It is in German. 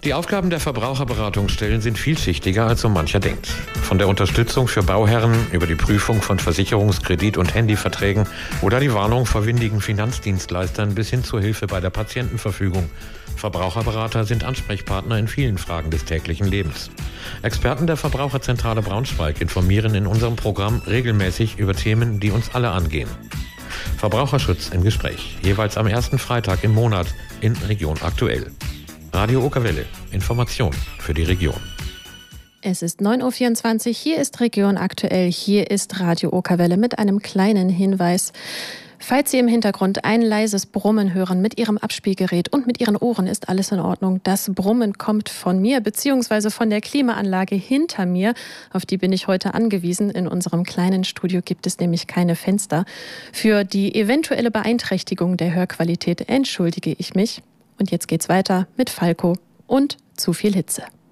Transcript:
Die Aufgaben der Verbraucherberatungsstellen sind vielschichtiger, als so mancher denkt. Von der Unterstützung für Bauherren über die Prüfung von Versicherungskredit- und Handyverträgen oder die Warnung vor windigen Finanzdienstleistern bis hin zur Hilfe bei der Patientenverfügung. Verbraucherberater sind Ansprechpartner in vielen Fragen des täglichen Lebens. Experten der Verbraucherzentrale Braunschweig informieren in unserem Programm regelmäßig über Themen, die uns alle angehen. Verbraucherschutz im Gespräch, jeweils am ersten Freitag im Monat in Region Aktuell. Radio Okerwelle, Information für die Region. Es ist 9.24 Uhr, hier ist Region Aktuell, hier ist Radio Okerwelle mit einem kleinen Hinweis. Falls Sie im Hintergrund ein leises Brummen hören mit Ihrem Abspielgerät und mit Ihren Ohren, ist alles in Ordnung. Das Brummen kommt von mir bzw. von der Klimaanlage hinter mir. Auf die bin ich heute angewiesen. In unserem kleinen Studio gibt es nämlich keine Fenster. Für die eventuelle Beeinträchtigung der Hörqualität entschuldige ich mich. Und jetzt geht's weiter mit Falco und zu viel Hitze.